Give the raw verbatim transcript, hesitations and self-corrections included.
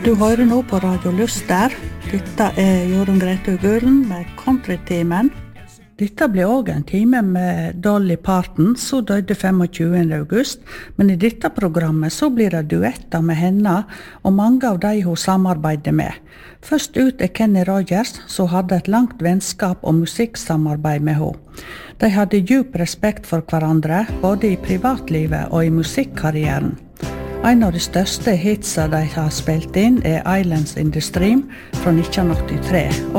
Du hører nå på Radio Lyster. Dette er Jorunn Grete Gulen med Country-timen. Dette blir også en time med Dolly Parton, som døde tjuefem august, men i dette programmet så blir det duetter med henne og mange av de hun samarbeider med. Først ut er Kenny Rogers, som hadde et langt vennskap og musikksamarbeid med henne. De hadde djup respekt for hverandre, både i privatlivet og i musikkarrieren. En av de største hitsa de har spilt inn er Islands in the Stream fra nitten åttitre.